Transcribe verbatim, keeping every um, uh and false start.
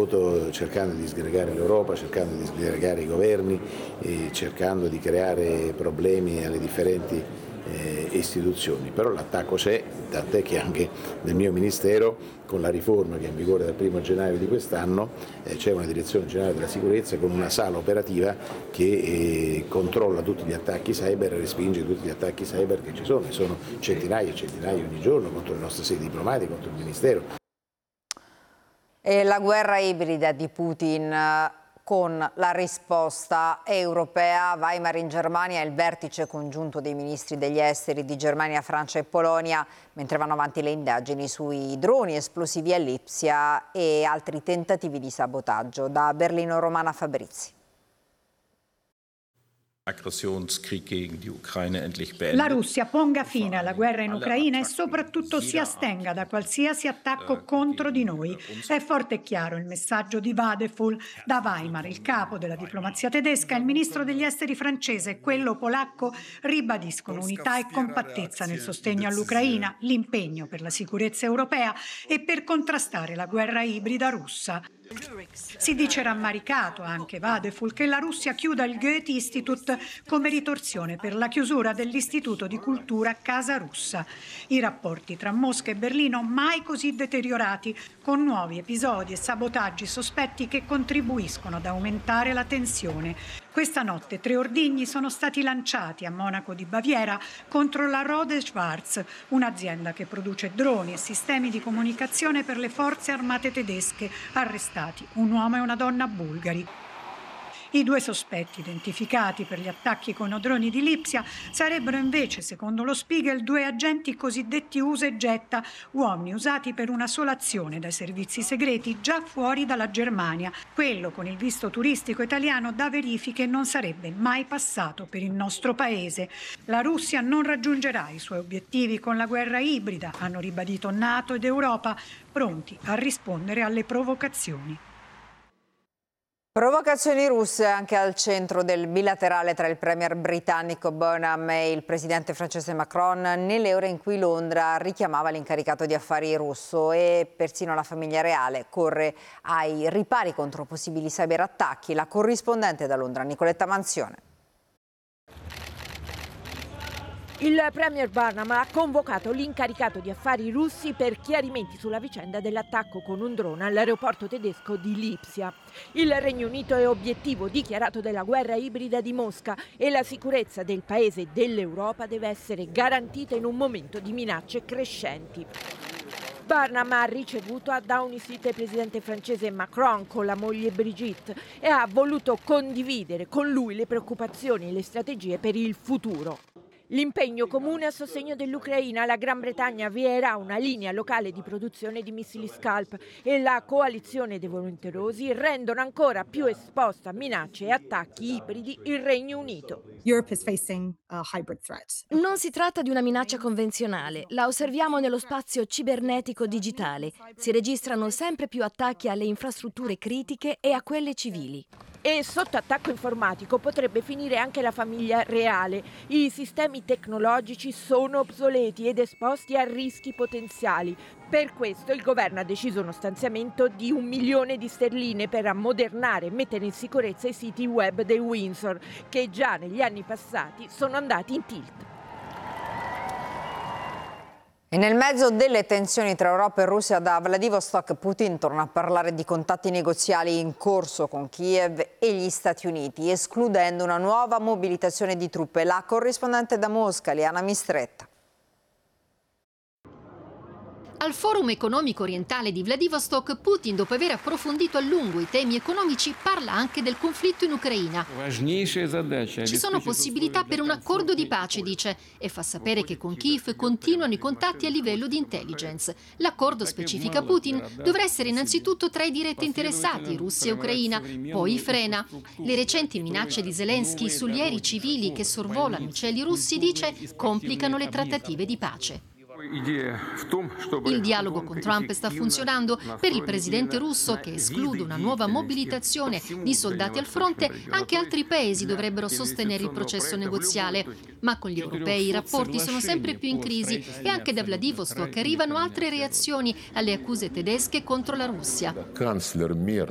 voto cercando di disgregare l'Europa, cercando di disgregare i governi, e cercando di creare problemi alle differenti eh, istituzioni. Però l'attacco c'è, tant'è che anche nel mio Ministero, con la riforma che è in vigore dal primo gennaio di quest'anno, eh, c'è una direzione generale della sicurezza con una sala operativa che eh, controlla tutti gli attacchi cyber e respinge tutti gli attacchi cyber che ci sono, e sono centinaia e centinaia ogni giorno contro le nostre sedi diplomatiche, contro il Ministero. E la guerra ibrida di Putin con la risposta europea. Weimar in Germania è il vertice congiunto dei ministri degli esteri di Germania, Francia e Polonia, mentre vanno avanti le indagini sui droni esplosivi a Lipsia e altri tentativi di sabotaggio. Da Berlino, Romana Fabrizi. La Russia ponga fine alla guerra in Ucraina e soprattutto si astenga da qualsiasi attacco contro di noi. È forte e chiaro il messaggio di Vadeful da Weimar. Il capo della diplomazia tedesca, il ministro degli esteri francese e quello polacco ribadiscono unità e compattezza nel sostegno all'Ucraina, l'impegno per la sicurezza europea e per contrastare la guerra ibrida russa. Si dice rammaricato anche Vadeful che la Russia chiuda il Goethe Institut come ritorsione per la chiusura dell'Istituto di Cultura Casa Russa. I rapporti tra Mosca e Berlino mai così deteriorati, con nuovi episodi e sabotaggi sospetti che contribuiscono ad aumentare la tensione. Questa notte tre ordigni sono stati lanciati a Monaco di Baviera contro la Rode Schwarz, un'azienda che produce droni e sistemi di comunicazione per le forze armate tedesche. Arrestati un uomo e una donna bulgari. I due sospetti identificati per gli attacchi con droni di Lipsia sarebbero invece, secondo lo Spiegel, due agenti cosiddetti usa e getta, uomini usati per una sola azione dai servizi segreti già fuori dalla Germania. Quello con il visto turistico italiano da verifiche non sarebbe mai passato per il nostro paese. La Russia non raggiungerà i suoi obiettivi con la guerra ibrida, hanno ribadito NATO ed Europa, pronti a rispondere alle provocazioni. Provocazioni russe anche al centro del bilaterale tra il premier britannico Burnham e il presidente francese Macron nelle ore in cui Londra richiamava l'incaricato di affari russo, e persino la famiglia reale corre ai ripari contro possibili cyberattacchi. La corrispondente da Londra, Nicoletta Manzione. Il premier Burnham ha convocato l'incaricato di affari russi per chiarimenti sulla vicenda dell'attacco con un drone all'aeroporto tedesco di Lipsia. Il Regno Unito è obiettivo dichiarato della guerra ibrida di Mosca e la sicurezza del paese e dell'Europa deve essere garantita in un momento di minacce crescenti. Burnham ha ricevuto a Downing Street il presidente francese Macron con la moglie Brigitte e ha voluto condividere con lui le preoccupazioni e le strategie per il futuro. L'impegno comune a sostegno dell'Ucraina, la Gran Bretagna avvierà una linea locale di produzione di missili Scalp e la coalizione dei volenterosi rendono ancora più esposta a minacce e attacchi ibridi il Regno Unito. Non si tratta di una minaccia convenzionale, la osserviamo nello spazio cibernetico digitale. Si registrano sempre più attacchi alle infrastrutture critiche e a quelle civili. E sotto attacco informatico potrebbe finire anche la famiglia reale. I sistemi tecnologici sono obsoleti ed esposti a rischi potenziali. Per questo il governo ha deciso uno stanziamento di un milione di sterline per ammodernare e mettere in sicurezza i siti web dei Windsor, che già negli anni passati sono andati in tilt. E nel mezzo delle tensioni tra Europa e Russia, da Vladivostok Putin torna a parlare di contatti negoziali in corso con Kiev e gli Stati Uniti, escludendo una nuova mobilitazione di truppe. La corrispondente da Mosca, Liana Mistretta. Al Forum economico orientale di Vladivostok, Putin, dopo aver approfondito a lungo i temi economici, parla anche del conflitto in Ucraina. Ci sono possibilità per un accordo di pace, dice, e fa sapere che con Kiev continuano i contatti a livello di intelligence. L'accordo, specifica Putin, dovrà essere innanzitutto tra i diretti interessati, Russia e Ucraina, poi frena. Le recenti minacce di Zelensky sugli aerei civili che sorvolano i cieli russi, dice, complicano le trattative di pace. Il dialogo con Trump sta funzionando. Per il presidente russo, che esclude una nuova mobilitazione di soldati al fronte, anche altri paesi dovrebbero sostenere il processo negoziale. Ma con gli europei i rapporti sono sempre più in crisi e anche da Vladivostok arrivano altre reazioni alle accuse tedesche contro la Russia.